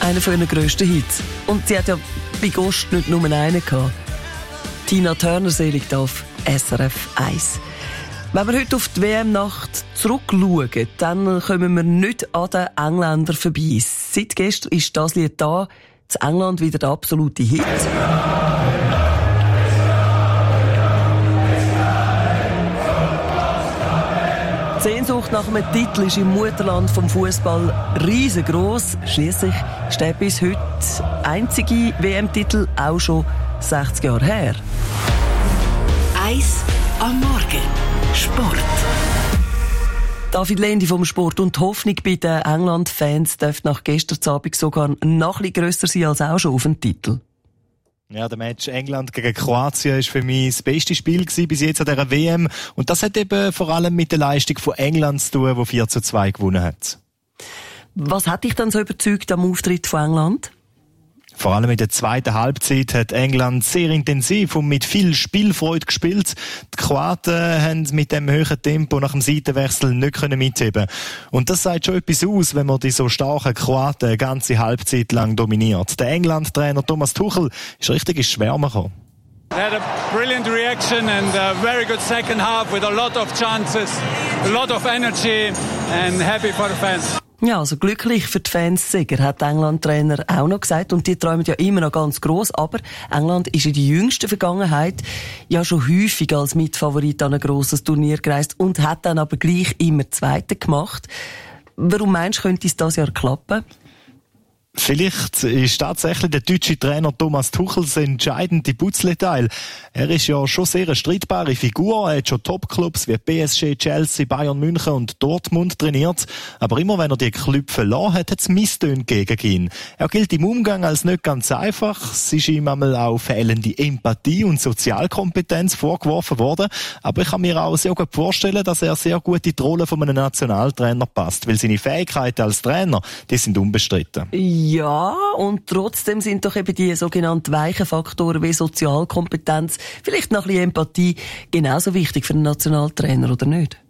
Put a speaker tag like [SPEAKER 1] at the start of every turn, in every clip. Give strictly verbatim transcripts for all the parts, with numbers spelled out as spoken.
[SPEAKER 1] einer von ihren grössten Hits. Und sie hat ja bei Ghost nicht nur einen gehabt. Tina Turner selig auf S R F eins. Wenn wir heute auf die W M-Nacht zurückschauen, dann kommen wir nicht an den Engländern vorbei. Seit gestern ist das Lied da, in England wieder der absolute Hit. Die Sehnsucht nach einem Titel ist im Mutterland vom Fußball riesengroß. Schliesslich ist der bis heute einzige W M-Titel auch schon sechzig Jahre her.
[SPEAKER 2] Eis am Morgen. Sport.
[SPEAKER 1] David Lendi vom Sport. Und die Hoffnung bei den England-Fans dürfte nach gestern Abend sogar noch ein bisschen grösser sein als auch schon auf den Titel.
[SPEAKER 3] Ja, der Match England gegen Kroatien ist für mich das beste Spiel gewesen bis jetzt an dieser W M. Und das hat eben vor allem mit der Leistung von England zu tun, die vier zu zwei gewonnen hat.
[SPEAKER 1] Was hat dich dann so überzeugt am Auftritt von England?
[SPEAKER 3] Vor allem in der zweiten Halbzeit hat England sehr intensiv und mit viel Spielfreude gespielt. Die Kroaten haben mit dem hohen Tempo nach dem Seitenwechsel nicht mitheben. Und das sagt schon etwas aus, wenn man die so starken Kroaten eine ganze Halbzeit lang dominiert. Der England-Trainer Thomas Tuchel ist richtig ins Schwärmen gekommen.
[SPEAKER 4] They had a brilliant reaction and a very good second half with a lot of chances, a lot of energy and happy for the fans.
[SPEAKER 1] Ja, also glücklich für die Fans Sieger, hat der England-Trainer auch noch gesagt. Und die träumen ja immer noch ganz gross. Aber England ist in der jüngsten Vergangenheit ja schon häufig als Mitfavorit an ein grosses Turnier gereist und hat dann aber gleich immer Zweite gemacht. Warum meinst du, könnte es dieses Jahr klappen?
[SPEAKER 3] Vielleicht ist tatsächlich der deutsche Trainer Thomas Tuchel das entscheidende Puzzleteil. Er ist ja schon sehr eine streitbare Figur. Er hat schon Top-Clubs wie P S G, Chelsea, Bayern München und Dortmund trainiert. Aber immer wenn er die Clubs verloren hat, hat es Misstöne gegen ihn. Er gilt im Umgang als nicht ganz einfach. Es ist ihm einmal auch fehlende Empathie und Sozialkompetenz vorgeworfen worden. Aber ich kann mir auch sehr gut vorstellen, dass er sehr gut in die Rolle von einem Nationaltrainer passt. Weil seine Fähigkeiten als Trainer, die sind unbestritten.
[SPEAKER 1] Ja, und trotzdem sind doch eben die sogenannten weichen Faktoren wie Sozialkompetenz, vielleicht noch ein bisschen Empathie, genauso wichtig für einen Nationaltrainer, oder nicht?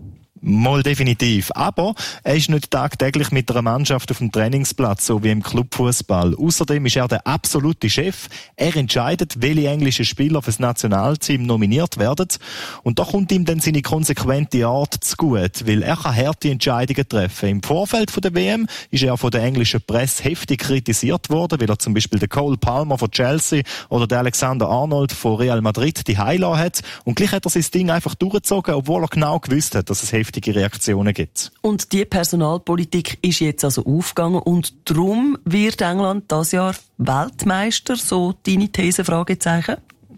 [SPEAKER 3] Mal definitiv. Aber er ist nicht tagtäglich mit einer Mannschaft auf dem Trainingsplatz, so wie im Clubfußball. Außerdem ist er der absolute Chef. Er entscheidet, welche englischen Spieler fürs Nationalteam nominiert werden. Und da kommt ihm dann seine konsequente Art zu gut, weil er kann harte Entscheidungen treffen. Im Vorfeld von der W M ist er von der englischen Presse heftig kritisiert worden, weil er zum Beispiel den Cole Palmer von Chelsea oder den Alexander Arnold von Real Madrid die Heila hat. Und gleich hat er sein Ding einfach durchgezogen, obwohl er genau gewusst hat, dass es heftig Reaktionen gibt.
[SPEAKER 1] Und die Personalpolitik ist jetzt also aufgegangen und darum wird England dieses Jahr Weltmeister, so deine These, Fragezeichen?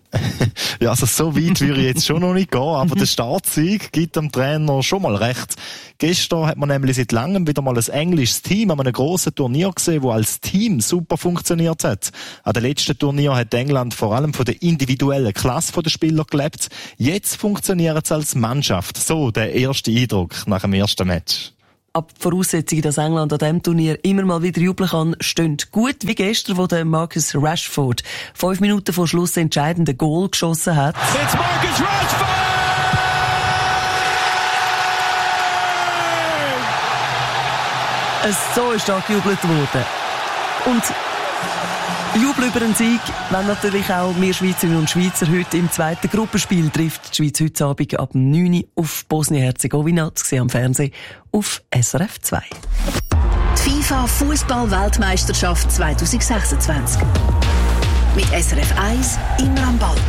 [SPEAKER 3] Ja, also so weit würde ich jetzt schon noch nicht gehen, aber der Startsieg gibt dem Trainer schon mal recht. Gestern hat man nämlich seit langem wieder mal ein englisches Team an einem grossen Turnier gesehen, das als Team super funktioniert hat. An dem letzten Turnier hat England vor allem von der individuellen Klasse der Spieler gelebt. Jetzt funktioniert es als Mannschaft. So der erste Eindruck nach dem ersten Match.
[SPEAKER 1] Aber die Voraussetzungen, dass England an diesem Turnier immer mal wieder jubeln kann, stehen gut wie gestern, wo der Marcus Rashford fünf Minuten vor Schluss das entscheidende Goal geschossen hat.
[SPEAKER 4] It's Marcus Rashford!
[SPEAKER 1] Es so ist da gejubelt worden. Und Jubel über einen Sieg, wenn natürlich auch wir Schweizerinnen und Schweizer heute im zweiten Gruppenspiel trifft die Schweiz heute Abend ab neun Uhr auf Bosnien-Herzegowina, zu sehen am Fernsehen auf S R F zwei.
[SPEAKER 2] Die FIFA Fußball-Weltmeisterschaft zwanzig sechsundzwanzig. Mit S R F eins immer am Ball.